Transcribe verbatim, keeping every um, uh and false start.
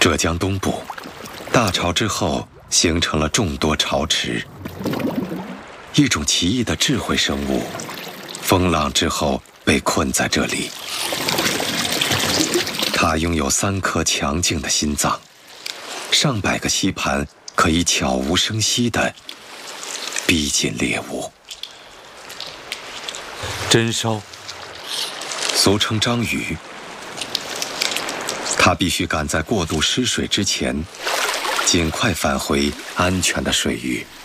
浙江东部，大潮之后形成了众多潮池。一种奇异的智慧生物，风浪之后被困在这里。它拥有三颗强劲的心脏，上百个吸盘可以悄无声息地逼近猎物。真梢，俗称章鱼，它必须赶在过度失水之前，尽快返回安全的水域。